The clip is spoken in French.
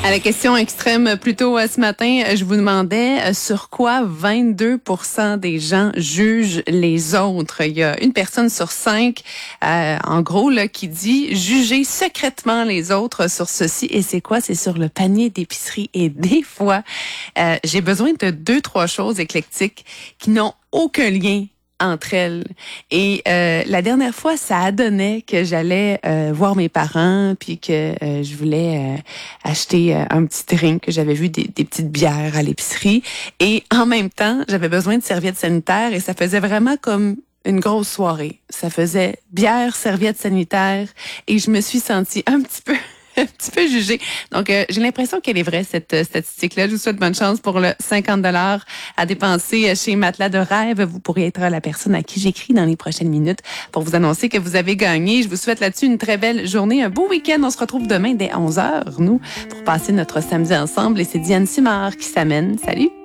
À la question extrême plus tôt ce matin, je vous demandais sur quoi 22% des gens jugent les autres. Il y a une personne sur 5, en gros, là, qui dit juger secrètement les autres sur ceci. Et c'est quoi? C'est sur le panier d'épicerie. Et des fois, j'ai besoin de 2-3 choses éclectiques qui n'ont aucun lien entre elles. Et la dernière fois, ça a donné que j'allais voir mes parents, puis que je voulais acheter un petit drink, que j'avais vu des petites bières à l'épicerie. Et en même temps, j'avais besoin de serviettes sanitaires et ça faisait vraiment comme une grosse soirée. Ça faisait bière, serviettes sanitaires et je me suis sentie un petit peu jugée. Donc, j'ai l'impression qu'elle est vraie, cette statistique-là. Je vous souhaite bonne chance pour le 50 $ à dépenser chez Matelas de Rêve. Vous pourriez être la personne à qui j'écris dans les prochaines minutes pour vous annoncer que vous avez gagné. Je vous souhaite là-dessus une très belle journée, un beau week-end. On se retrouve demain dès 11h, nous, pour passer notre samedi ensemble. Et c'est Diane Simard qui s'amène. Salut!